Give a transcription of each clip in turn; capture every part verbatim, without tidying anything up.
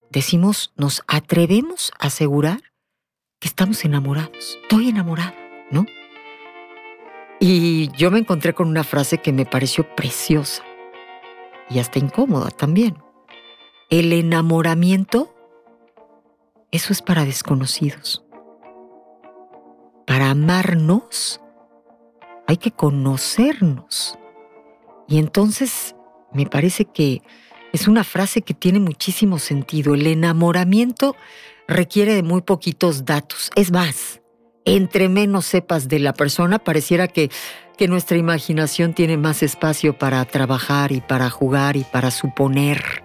decimos, nos atrevemos a asegurar que estamos enamorados. Estoy enamorada, ¿no? Y yo me encontré con una frase que me pareció preciosa y hasta incómoda también. El enamoramiento, eso es para desconocidos. Para amarnos, hay que conocernos. Y entonces me parece que es una frase que tiene muchísimo sentido. El enamoramiento requiere de muy poquitos datos. Es más, entre menos sepas de la persona, pareciera que, que nuestra imaginación tiene más espacio para trabajar y para jugar y para suponer.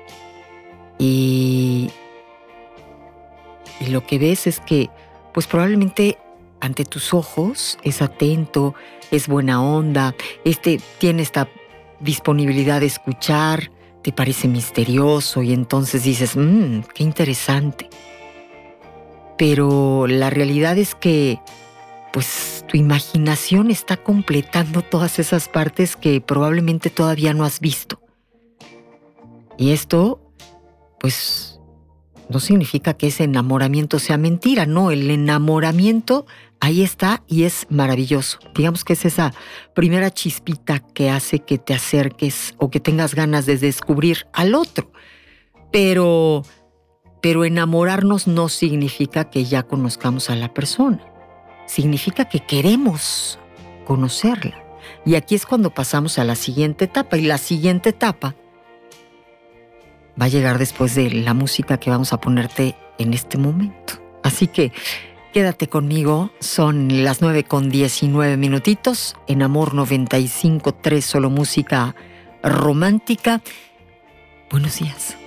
Y, y lo que ves es que, pues probablemente ante tus ojos es atento, es buena onda, este, tiene esta disponibilidad de escuchar, te parece misterioso y entonces dices, mmm, qué interesante. Pero la realidad es que, pues, tu imaginación está completando todas esas partes que probablemente todavía no has visto. Y esto, pues, no significa que ese enamoramiento sea mentira, no, el enamoramiento ahí está y es maravilloso. Digamos que es esa primera chispita que hace que te acerques o que tengas ganas de descubrir al otro. Pero, pero enamorarnos no significa que ya conozcamos a la persona. Significa que queremos conocerla. Y aquí es cuando pasamos a la siguiente etapa. Y la siguiente etapa va a llegar después de la música que vamos a ponerte en este momento. Así que quédate conmigo, son las nueve con diecinueve minutitos, en Amor noventa y cinco punto tres, solo música romántica. Buenos días.